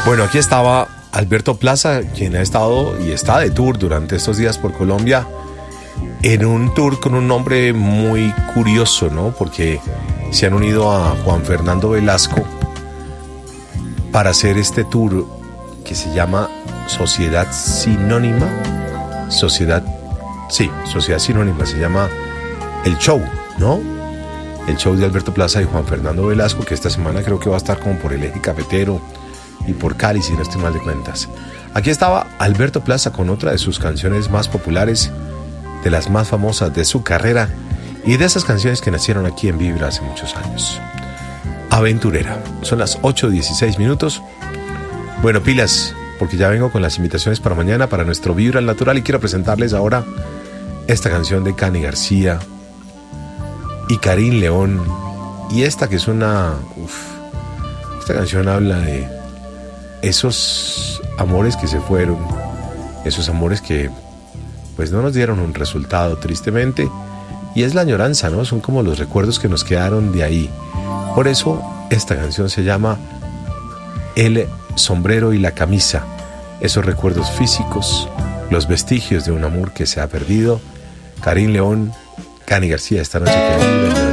Bueno, aquí estaba Alberto Plaza, quien ha estado y está de tour durante estos días por Colombia, en un tour con un nombre muy curioso, ¿no? Porque se han unido a Juan Fernando Velasco para hacer este tour que se llama Sociedad Sinónima. Sociedad Sinónima, se llama El Show, ¿no? El show de Alberto Plaza y Juan Fernando Velasco, que esta semana creo que va a estar como por el eje cafetero y por Cali, si no estoy mal de cuentas. Aquí estaba Alberto Plaza con otra de sus canciones más populares, de las más famosas de su carrera y de esas canciones que nacieron aquí en Vibra hace muchos años. Aventurera. Son las 8:16 minutos. Bueno, pilas, porque ya vengo con las invitaciones para mañana para nuestro Vibra al Natural y quiero presentarles ahora esta canción de Cani García y Karim León, y esta que es esta canción habla de esos amores que se fueron, esos amores que pues no nos dieron un resultado, tristemente, y es la añoranza, ¿no? Son como los recuerdos que nos quedaron de ahí. Por eso esta canción se llama El sombrero y la camisa, esos recuerdos físicos, los vestigios de un amor que se ha perdido. Karim León, Cani García, esta noche que